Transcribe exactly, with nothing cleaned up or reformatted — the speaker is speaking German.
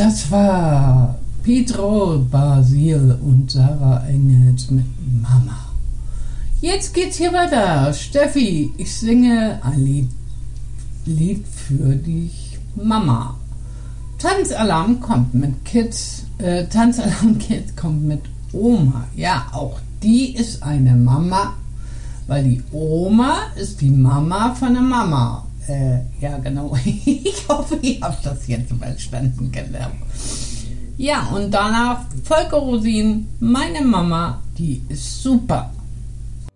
Das war Pedro Basil und Sarah Engels mit Mama. Jetzt geht's hier weiter. Steffi, ich singe ein Lied, Lied für dich, Mama. Tanzalarm kommt mit Kids, äh, Tanzalarm Kids kommt mit Oma. Ja, auch die ist eine Mama, weil die Oma ist die Mama von der Mama. Äh, ja, genau. Ich hoffe, ihr habt das jetzt verstanden, genau. Ja, und danach Volker Rosin, meine Mama, die ist super.